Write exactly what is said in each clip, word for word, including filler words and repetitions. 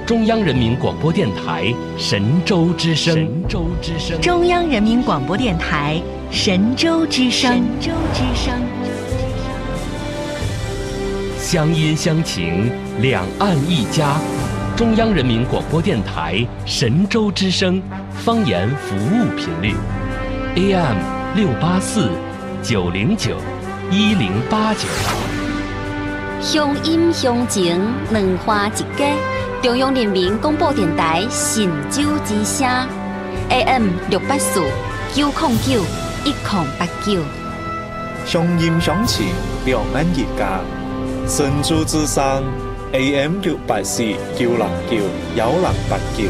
中央人民广播电台神州之声。神州之声。 中央人民广播电台神州之声。神州之声。 乡音乡情，两岸一家。中央人民广播电台神州之声方言服务频率 A M 六八四九零九一零八九。 乡音乡情，两花一家。中央人民广播电台神州之声 A M 六八四九零九一零八九。 乡音乡情，两岸一家。神州之声 A M 六八四九零九一零八九。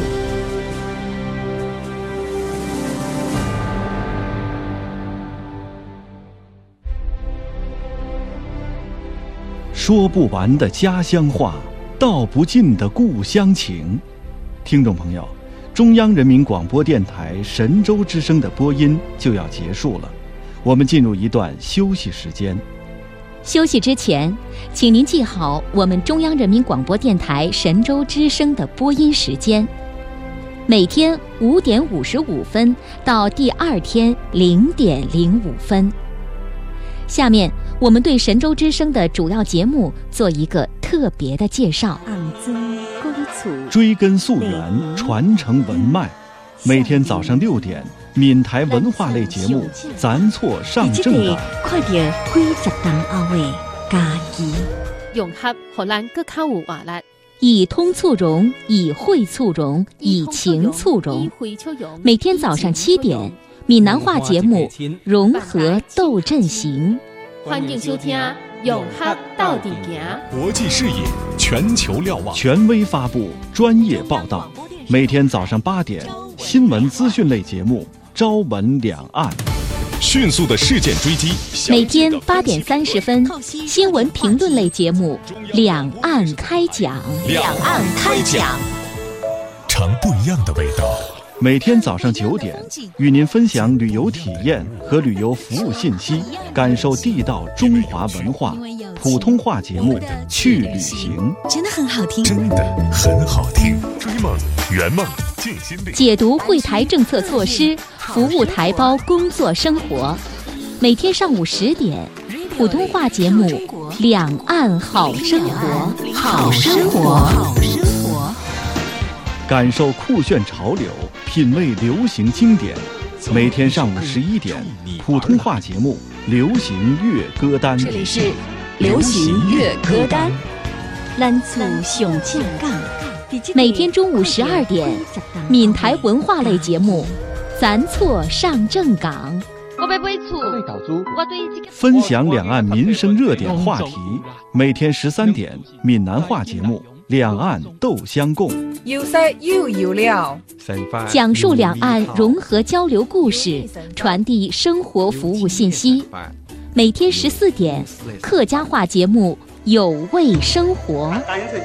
说不完的家乡话，道不尽的故乡情。听众朋友，中央人民广播电台神州之声的播音就要结束了，我们进入一段休息时间。 休息之前，请您记好我们中央人民广播电台神州之声的播音时间：每天五点五十五分到第二天零点零五分。下面我们对神州之声的主要节目做一个特别的介绍。 追根溯源，传承文脉。每天早上六点，闽台文化类节目《咱错上正港》。 快点几十档后的家己， 融合荷兰更较有活力。 以通促融，以会促融，以情促融。每天早上七点，闽南话节目《融合斗阵行》。 欢迎收听《融合到底行》。 国际视野，全球瞭望， 权威发布，专业报道。每天早上八点，新闻资讯类节目《朝闻两岸》。 迅速的事件追击。 每天八点三十分，新闻评论类节目《两岸开讲》。 两岸开讲，尝不一样的味道。 每天早上九点，与您分享旅游体验和旅游服务信息，感受地道中华文化。普通话节目《去旅行》 真的很好听， 真的很好听。追梦圆梦尽心力， 解读会台政策措施，服务台胞工作生活。每天上午十点，普通话节目《两岸好生活》。 好生活，好生活。 感受酷炫潮流，品味流行经典。每天上午十一点，普通话节目《流行乐歌单》。 这里是流行乐歌单。 咱厝上正港。每天中午十二点，闽台文化类节目《咱错上正港》。 我要买厝，我对这个分享两岸民生热点话题。每天十三点，闽南话节目《两岸斗相共》。 有色又有料， 讲述两岸融合交流故事，传递生活服务信息。每天十四点，客家话节目有味生活，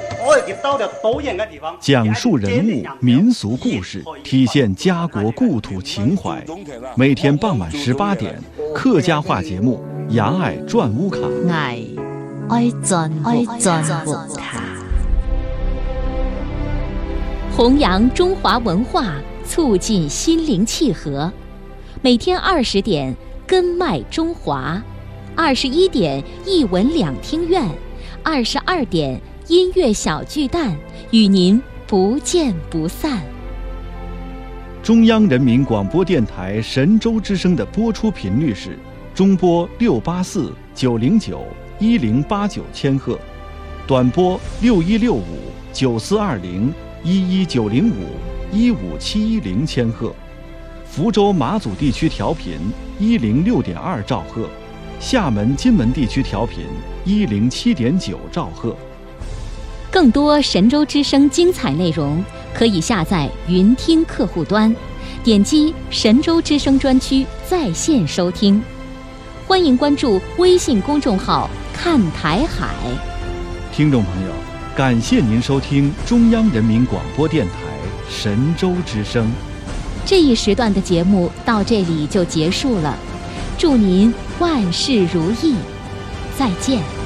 讲述人物民俗故事，体现家国故土情怀。每天傍晚十八点，客家话节目《牙爱转乌卡》。 爱爱转爱转乌卡。 弘扬中华文化，促进心灵契合。每天二十点，根脉中华；二十一点，一文两厅院；二十二点，音乐小巨蛋，与您不见不散。 中央人民广播电台神州之声的播出频率是中波六八四九零九一零八九千赫，短波六一六五九四二零一一九零五一五七一零千赫，福州马祖地区调频一零六点二兆赫，厦门金门地区调频一零七点九兆赫。 更多神州之声精彩内容，可以下载云听客户端，点击神州之声专区在线收听。欢迎关注微信公众号看台海。 听众朋友，感谢您收听中央人民广播电台神州之声。 这一时段的节目到这里就结束了，祝您万事如意，再见。